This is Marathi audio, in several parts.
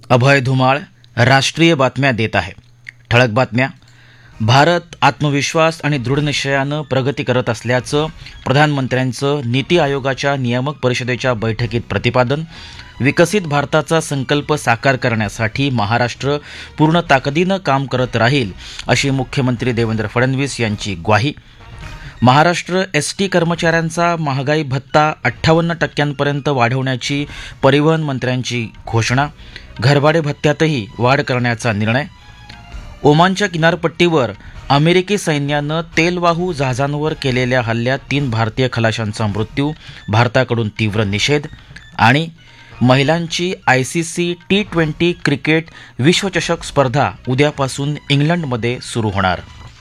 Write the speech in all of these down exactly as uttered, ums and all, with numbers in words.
अभय धुमाळ राष्ट्रीय बातम्या देत आहे. ठळक बातम्या. भारत आत्मविश्वास आणि दृढनिश्चयानं प्रगती करत असल्याचं प्रधानमंत्र्यांचं नीती आयोगाच्या नियामक परिषदेच्या बैठकीत प्रतिपादन. विकसित भारताचा संकल्प साकार करण्यासाठी महाराष्ट्र पूर्ण ताकदीनं काम करत राहील अशी मुख्यमंत्री देवेंद्र फडणवीस यांची ग्वाही. महाराष्ट्र एसटी कर्मचाऱ्यांचा महागाई भत्ता अठ्ठावन्न टक्क्यांपर्यंत वाढवण्याची परिवहन मंत्र्यांची घोषणा. घरभाडे भत्त्यातही वाढ करण्याचा निर्णय. ओमानच्या किनारपट्टीवर अमेरिकी सैन्यानं तेलवाहू जहाजांवर केलेल्या हल्ल्यात तीन भारतीय खलाशांचा मृत्यू, भारताकडून तीव्र निषेध. आणि महिलांची आयसीसी टी ट्वेंटी क्रिकेट विश्वचषक स्पर्धा उद्यापासून इंग्लंडमध्ये सुरू होणार.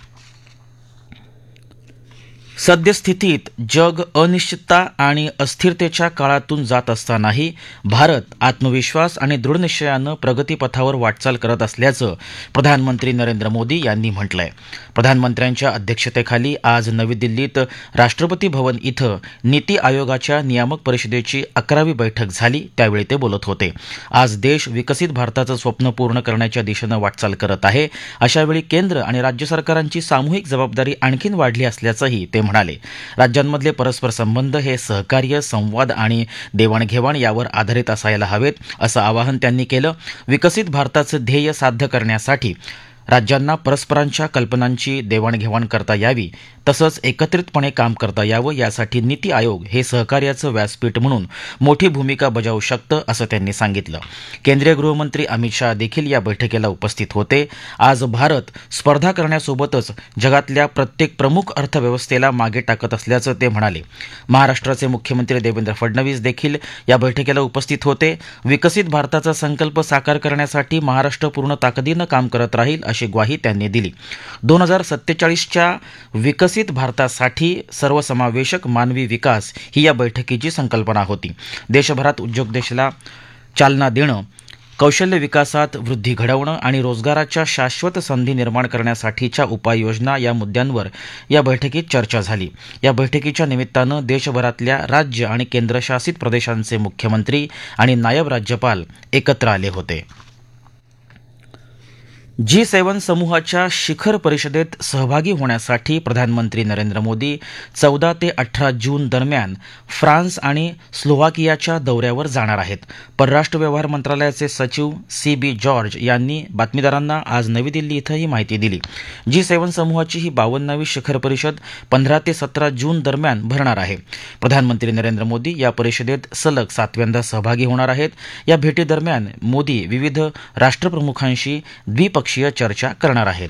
सद्यस्थितीत जग अनिश्चितता आणि अस्थिरतेच्या काळातून जात असतानाही भारत आत्मविश्वास आणि दृढनिश्चयानं प्रगतीपथावर वाटचाल करत असल्याचं प्रधानमंत्री नरेंद्र मोदी यांनी म्हटलंय. प्रधानमंत्र्यांच्या अध्यक्षतेखाली आज नवी दिल्लीत राष्ट्रपती भवन इथं नीती आयोगाच्या नियामक परिषदेची अकरावी बैठक झाली, त्यावेळी ते बोलत होते. आज देश विकसित भारताचं स्वप्न पूर्ण करण्याच्या दिशेनं वाटचाल करत आहे. अशावेळी केंद्र आणि राज्य सरकारांची सामूहिक जबाबदारी आणखीन वाढली असल्याचंही ते म्हणाले. राज्यांमधले परस्पर संबंध हे सहकार्य, संवाद आणि देवाणघेवाण यावर आधारित असायला हवेत, असं आवाहन त्यांनी केलं. विकसित भारताचं ध्येय साध्य करण्यासाठी राज्यांना परस्परांच्या कल्पनांची देवाणघेवाण करता यावी, तसंच एकत्रितपणे काम करता यावं, यासाठी नीती आयोग हे सहकार्याचं व्यासपीठ म्हणून मोठी भूमिका बजावू शकतं, असं त्यांनी सांगितलं. केंद्रीय गृहमंत्री अमित शाह देखील या बैठकीला उपस्थित होते. आज भारत स्पर्धा करण्यासोबतच जगातल्या प्रत्येक प्रमुख अर्थव्यवस्थेला मागे टाकत असल्याचं ते म्हणाले. महाराष्ट्राचे मुख्यमंत्री देवेंद्र फडणवीस देखील या बैठकीला उपस्थित होते. विकसित भारताचा संकल्प साकार करण्यासाठी महाराष्ट्र पूर्ण ताकदीनं काम करत राहील अशी ग्वाही त्यांनी दिली. दोन हजार सत्तेचाळीसच्या विकसित भारतासाठी सर्वसमावेशक मानवी विकास ही या बैठकीची संकल्पना होती. देशभरात उद्योगदेशाला चालना देणं, कौशल्य विकासात वृद्धी घडवणं आणि रोजगाराच्या शाश्वत संधी निर्माण करण्यासाठीच्या उपाययोजना या मुद्द्यांवर या बैठकीत चर्चा झाली. या बैठकीच्या निमित्तानं देशभरातल्या राज्य आणि केंद्रशासित प्रदेशांचे मुख्यमंत्री आणि नायब राज्यपाल एकत्र आले होते. जी सेव्हन समूहाच्या शिखर परिषदेत सहभागी होण्यासाठी प्रधानमंत्री नरेंद्र मोदी चौदा ते अठरा जून दरम्यान फ्रान्स आणि स्लोव्हाकियाच्या दौऱ्यावर जाणार आहेत. परराष्ट्र व्यवहार मंत्रालयाचे सचिव सी बी जॉर्ज यांनी बातमीदारांना आज नवी दिल्ली इथं ही माहिती दिली. जी सेव्हन समूहाची ही बावन्नावी शिखर परिषद पंधरा ते सतरा जून दरम्यान भरणार आहे. प्रधानमंत्री नरेंद्र मोदी या परिषदेत सलग सातव्यांदा सहभागी होणार आहेत. या भेटीदरम्यान मोदी विविध राष्ट्रप्रमुखांशी द्विपक्षीय चर्चा करणार आहेत.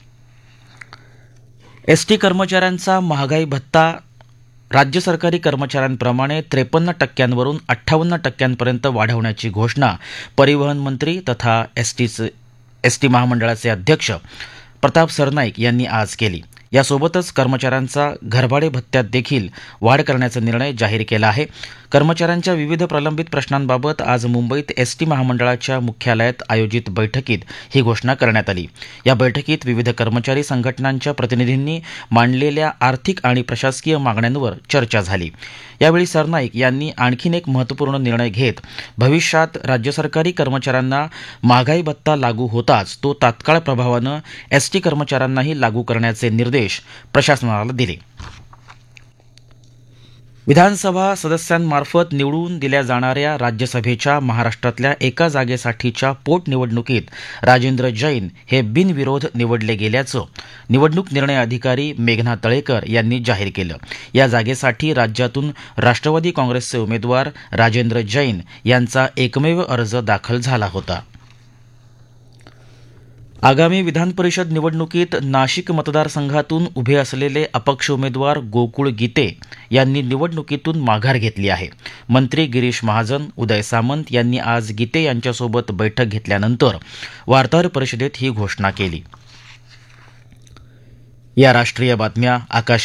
एसटी कर्मचाऱ्यांचा महागाई भत्ता राज्य सरकारी कर्मचाऱ्यांप्रमाणे त्रेपन्न टक्क्यांवरून अठ्ठावन्न टक्क्यांपर्यंत वाढवण्याची घोषणा परिवहन मंत्री तथा एसटीचे एसटी महामंडळाचे अध्यक्ष प्रताप सरनाईक यांनी आज केली. यासोबतच कर्मचाऱ्यांचा घरभाडे भत्त्यात देखील वाढ करण्याचा निर्णय जाहीर केला आहे. कर्मचाऱ्यांच्या विविध प्रलंबित प्रश्नांबाबत आज मुंबईत एसटी महामंडळाच्या मुख्यालयात आयोजित बैठकीत ही घोषणा करण्यात आली. या बैठकीत विविध कर्मचारी संघटनांच्या प्रतिनिधींनी मांडलेल्या आर्थिक आणि प्रशासकीय मागण्यांवर चर्चा झाली. यावेळी सरनाईक यांनी आणखीन एक महत्त्वपूर्ण निर्णय घेत भविष्यात राज्य सरकारी कर्मचाऱ्यांना महागाई भत्ता लागू होताच तो तात्काळ प्रभावानं एसटी कर्मचाऱ्यांनाही लागू करण्याचे निर्देश प्रशासनाला दिले. विधानसभा सदस्यांमार्फत निवडून दिल्या जाणाऱ्या राज्यसभेच्या महाराष्ट्रातल्या एका जागेसाठीच्या पोटनिवडणुकीत राजेंद्र जैन हे बिनविरोध निवडले गेल्याचं निवडणूक निर्णय अधिकारी मेघना तळेकर यांनी जाहीर केलं. या जागेसाठी राज्यातून राष्ट्रवादी काँग्रेसचे उमेदवार राजेंद्र जैन यांचा एकमेव अर्ज दाखल झाला होता. आगामी विधानपरिषद निवडणुकीत नाशिक मतदारसंघातून उभे असलेले अपक्ष उमेदवार गोकुळ गीते यांनी निवडणुकीतून माघार घेतली आहे. मंत्री गिरीश महाजन, उदय सामंत यांनी आज गीते यांच्यासोबत बैठक घेतल्यानंतर वार्ताहर परिषदेत ही घोषणा केली. या राष्ट्रीय बातम्या आकाश